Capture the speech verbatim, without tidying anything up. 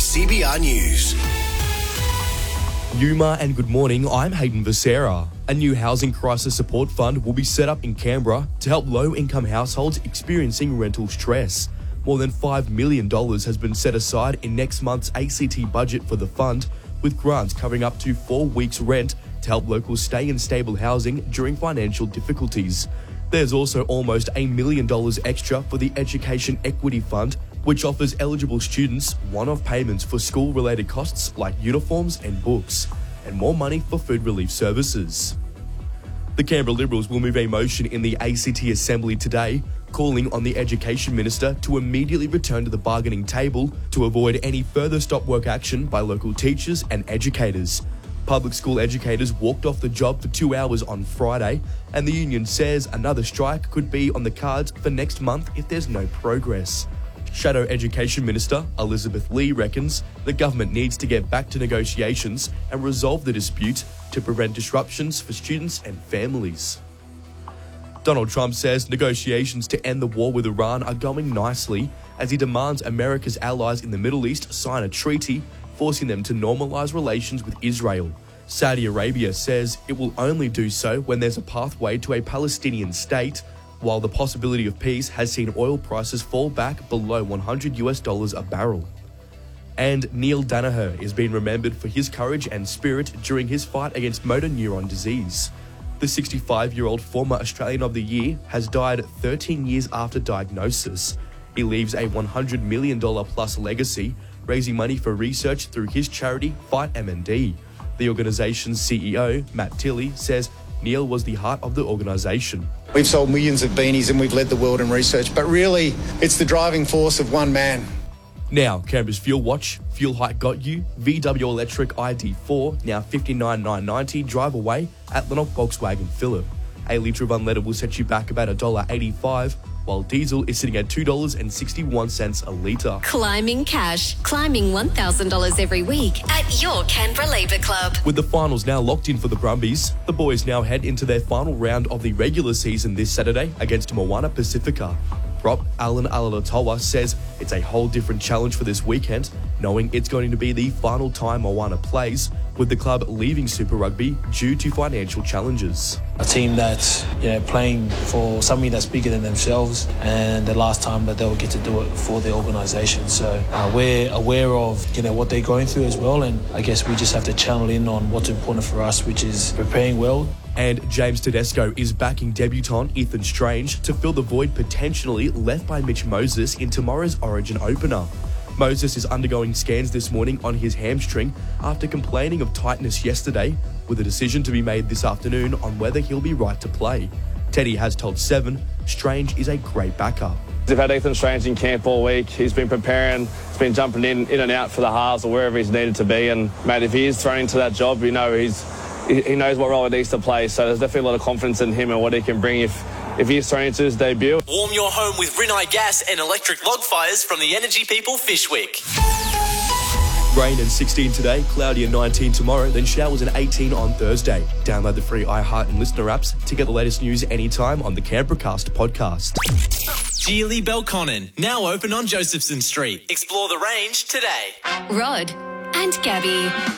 C B R News. Yuma and good morning, I'm Hayden Becerra. A new housing crisis support fund will be set up in Canberra to help low-income households experiencing rental stress. More than five million dollars has been set aside in next month's A C T budget for the fund, with grants covering up to four weeks' rent to help locals stay in stable housing during financial difficulties. There's also almost a million dollars extra for the Education Equity Fund, which offers eligible students one-off payments for school-related costs like uniforms and books, and more money for food relief services. The Canberra Liberals will move a motion in the A C T Assembly today, calling on the Education Minister to immediately return to the bargaining table to avoid any further stop work action by local teachers and educators. Public school educators walked off the job for two hours on Friday, and the union says another strike could be on the cards for next month if there's no progress. Shadow Education Minister Elizabeth Lee reckons the government needs to get back to negotiations and resolve the dispute to prevent disruptions for students and families. Donald Trump says negotiations to end the war with Iran are going nicely as he demands America's allies in the Middle East sign a treaty forcing them to normalize relations with Israel. Saudi Arabia says it will only do so when there's a pathway to a Palestinian state, while the possibility of peace has seen oil prices fall back below one hundred US dollars a barrel. And Neil Danaher is being remembered for his courage and spirit during his fight against motor neuron disease. The sixty-five-year-old former Australian of the Year has died thirteen years after diagnosis. He leaves a one hundred million dollars plus legacy, raising money for research through his charity Fight M N D. The organisation's C E O, Matt Tilley, says Neil was the heart of the organisation. We've sold millions of beanies and we've led the world in research, but really it's the driving force of one man. Now, Canberra's Fuel Watch. Fuel hike got you. V W Electric I D four, now fifty-nine thousand nine hundred ninety, drive away at Lennox Volkswagen Phillip. A litre of unleaded will set you back about one dollar eighty-five, while diesel is sitting at two dollars sixty-one a litre. Climbing cash. Climbing one thousand dollars every week at your Canberra Labour Club. With the finals now locked in for the Brumbies, the boys now head into their final round of the regular season this Saturday against Moana Pacifica. Prop Alan Alatoa says it's a whole different challenge for this weekend, knowing it's going to be the final time Moana plays, with the club leaving Super Rugby due to financial challenges. A team that's, you know, playing for something that's bigger than themselves, and the last time that they'll get to do it for the organisation. So uh, we're aware of, you know, what they're going through as well, and I guess we just have to channel in on what's important for us, which is preparing well. And James Tedesco is backing debutant Ethan Strange to fill the void potentially left by Mitch Moses in tomorrow's Origin opener. Moses is undergoing scans this morning on his hamstring after complaining of tightness yesterday, with a decision to be made this afternoon on whether he'll be right to play. Teddy has told Seven Strange is a great backup. We've had Ethan Strange in camp all week. He's been preparing, he's been jumping in, in and out for the halves or wherever he's needed to be. And, mate, if he is thrown into that job, you know he's he knows what role he needs to play. So there's definitely a lot of confidence in him and what he can bring if if he is thrown into his debut. Warm your home with Rinnai Gas and electric log fires from the Energy People Fishwick. Rain and sixteen today, cloudy and nineteen tomorrow, then showers and eighteen on Thursday. Download the free iHeart and Listener apps to get the latest news anytime on the Canberracast podcast. Geely Belconnen, now open on Josephson Street. Explore the range today. Rod and Gabby.